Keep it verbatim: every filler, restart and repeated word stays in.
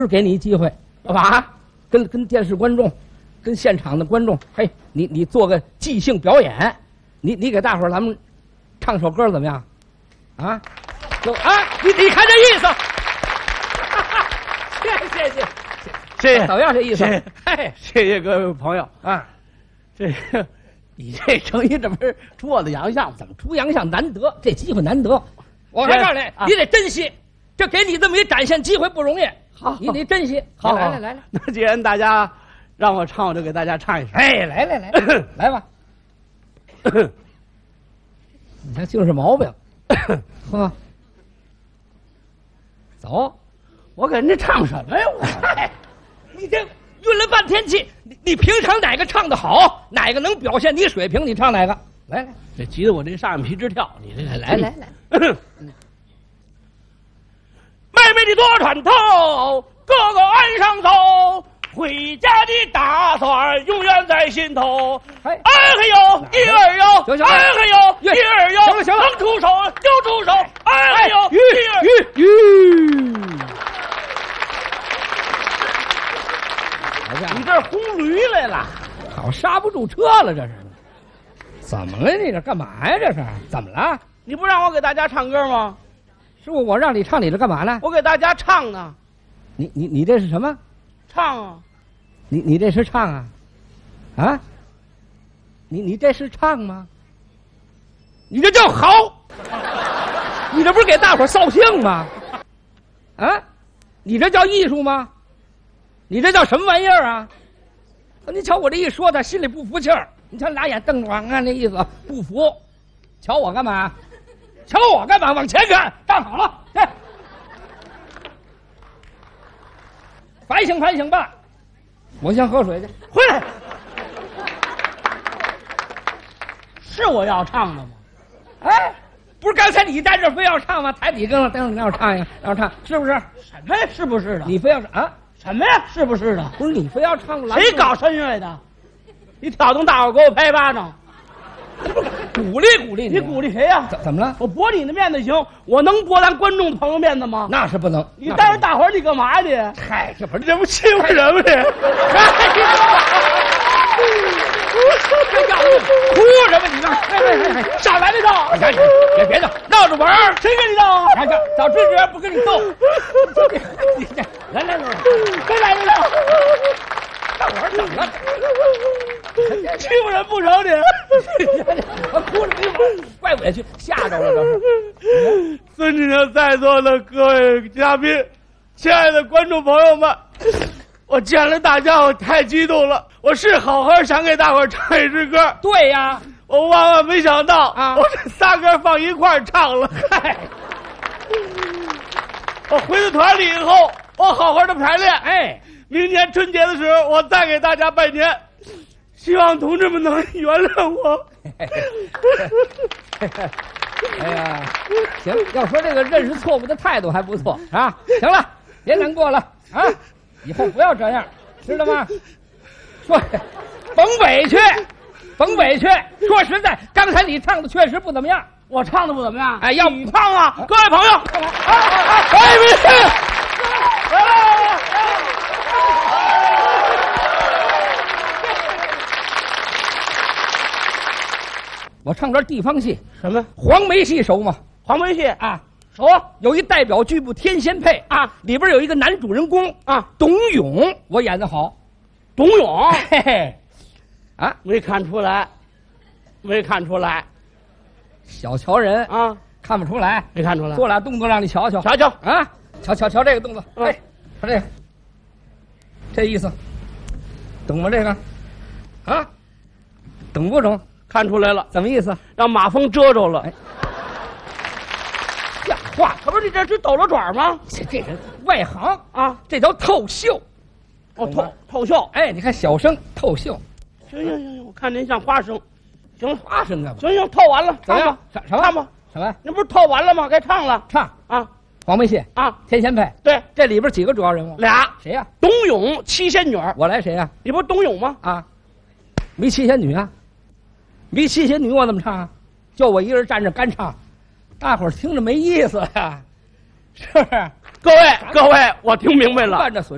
是给你一机会，干嘛？跟跟电视观众，跟现场的观众，嘿，你你做个即兴表演，你你给大伙儿咱们唱首歌怎么样？啊，就啊，你你看这意思，谢谢谢谢谢谢， 怎么样这意思？ 嘿，谢谢各位朋友啊， 这个你这成一这不是出的洋相， 怎么出洋相难得，这机会难得，我还告诉你， 啊、 你得珍惜，这给你这么一展现机会不容易。 好， 你得珍惜。 好， 来来来来， 那既然大家让我唱，我就给大家唱一首。 哎，来来来，来吧。你看就是毛病，呵。走， 我给您唱什么呀？我， 你这运了半天气，你你平常哪个唱的好，哪个能表现你水平，你唱哪个？来来， 这急得我这上眼皮直跳。你这来来来。 妹妹的多船头，哥哥岸上走，回家的打算永远在心头。 哎哎嘿呦，一儿哟， 行行哎嘿呦，一儿哟， 行了行了， 能出手就出手，哎嘿呦， 鱼鱼鱼。 你这轰驴来了， 好刹不住车了，这是？怎么了？你这干嘛呀？这是怎么了？ 你不让我给大家唱歌吗？ 师傅，我让你唱，你这干嘛呢？ 我给大家唱呢。 你你你这是什么？ 唱啊！ 你你这是唱啊？啊？你你这是唱吗？你这叫嚎！你这不是给大伙扫兴吗？啊？你这叫艺术吗？你这叫什么玩意儿啊？你瞧我这一说，他心里不服气儿。你瞧俩眼瞪着我，看那意思不服。瞧我干嘛？瞧我干嘛？往前看，站好了，来，反省反省吧。我先喝水去， 回来。是我要唱的吗？ 哎，不是刚才你在这非要唱吗？台底跟了，等会儿让我唱一个，让我唱，是不是？ 什么呀？是不是的？ 你非要啊？ 什么呀？是不是的？ 不是你非要唱蓝？ 谁搞声乐的？你挑动大伙给我拍巴掌， 鼓励鼓励你， 你鼓励谁呀？ 怎怎么了？ 我驳你的面子行，我能驳咱观众朋友面子吗？ 那是不能。 你带着大伙儿你干嘛去？ 嗨，这不是这不欺负人吗？这这叫哭什么？你这上来这道！ 别别别闹，闹着玩儿， 谁跟你闹啊？ 看看，早知道不跟你斗。你这来来来， 谁来这道？ 大伙儿怎么了？ 欺负人不成你？ 我哭着没完，怪委屈，吓着了这是。 尊敬的在座的各位嘉宾，亲爱的观众朋友们，我见了大家，我太激动了。我是好好想给大伙唱一支歌。 对呀， 我万万没想到啊， 我这仨歌放一块儿唱了。嗨，我回到团里以后，我好好的排练。 哎， 明年春节的时候，我再给大家拜年。希望同志们能原谅我。 哎呀，行，要说这个认识错误的态度还不错啊。行了，别难过了啊，以后不要这样，知道吗？说，甭委屈，甭委屈。说实在，刚才你唱的确实不怎么样， 我唱的不怎么样。 哎，要你唱啊，各位朋友。 哎哎哎，别去！ 来来来。 我唱段地方戏， 什么？ 黄梅戏熟吗？ 黄梅戏啊， 熟。 有一代表剧部《天仙配》啊，里边有一个男主人公啊， 董永，我演的好。 董永， 嘿嘿，啊， 没看出来，没看出来， 小瞧人啊， 看不出来， 没看出来。 做俩动作让你瞧瞧， 瞧瞧啊，瞧瞧瞧这个动作， 嗯、 哎，瞧这个，这意思，懂吗？这个，啊，懂不懂？ 看出来了， 怎么意思？ 让马蜂蛰着了。 哎， 像话，可不是你这是抖了爪吗？ 这这人外行啊， 这叫透秀。 哦，透透秀。 哎，你看小生透秀。 行行行行，我看您像花生。行， 花生干嘛？ 行行，透完了，唱吧。 什什么？ 唱吧。 什么？ 那不是透完了吗？该唱了。 唱啊！ 黄梅戏啊， 天仙配。 对， 这里边几个主要人物？ 俩。 谁呀？ 董永、七仙女。 我来谁呀？ 你不是董永吗？ 啊，没七仙女啊。没七仙女我怎么唱啊？就我一个人站着干唱，大伙儿听着没意思呀，是不是？ 各位各位，我听明白了。 伴着损。